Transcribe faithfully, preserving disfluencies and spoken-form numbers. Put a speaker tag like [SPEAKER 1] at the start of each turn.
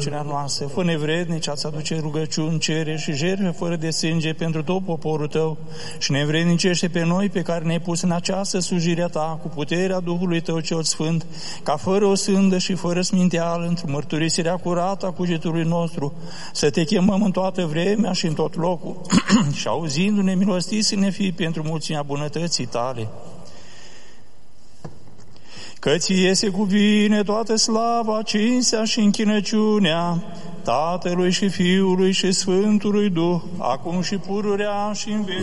[SPEAKER 1] trecerea noastră. Fă nevrednici ați aduce rugăciuni, cereri și jertfe fără de sânge pentru tot poporul tău și ne nevrednicește pe noi pe care ne-ai pus în această slujire a ta cu puterea Duhului tău cel Sfânt, ca fără o sândă și fără sminteală, într-o mărturisirea curată a cugetului nostru, să te chemăm în toată vremea și în tot locul și auzindu-ne milostiți să ne fii pentru mulțimea bunătății tale. Că ție se cuvine toată slava, cinstea și închinăciunea Tatălui și Fiului și Sfântului Duh, acum și pururea și în veci.